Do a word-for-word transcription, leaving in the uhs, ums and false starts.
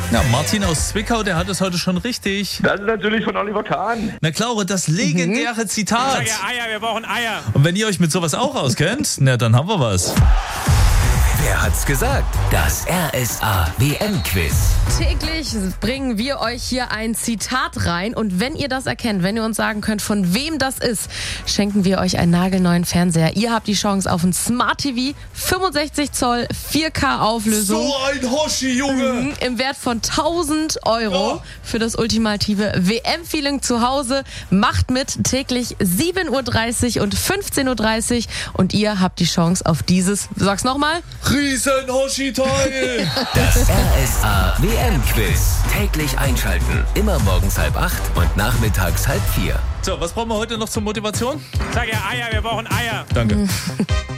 Ja, Martin aus Zwickau, der hat es heute schon richtig. Das ist natürlich von Oliver Kahn. Na klar, das legendäre Zitat. Sag ja Eier, wir brauchen Eier. Und wenn ihr euch mit sowas auch auskennt, na dann haben wir was. Wer hat's gesagt? Das R S A W M-Quiz. Täglich bringen wir euch hier ein Zitat rein und wenn ihr das erkennt, wenn ihr uns sagen könnt, von wem das ist, schenken wir euch einen nagelneuen Fernseher. Ihr habt die Chance auf ein Smart T V, fünfundsechzig Zoll, vier K Auflösung. So ein Hoshi, Junge! Im Wert von tausend Euro Ja. für das ultimative W M-Feeling zu Hause. Macht mit täglich sieben Uhr dreißig und fünfzehn Uhr dreißig und ihr habt die Chance auf dieses, sag's nochmal, Riesen Hoshi-Teil! Das R S A W M-Quiz. Täglich einschalten. Immer morgens halb acht und nachmittags halb vier. So, was brauchen wir heute noch zur Motivation? Sag ja Eier, wir brauchen Eier. Danke.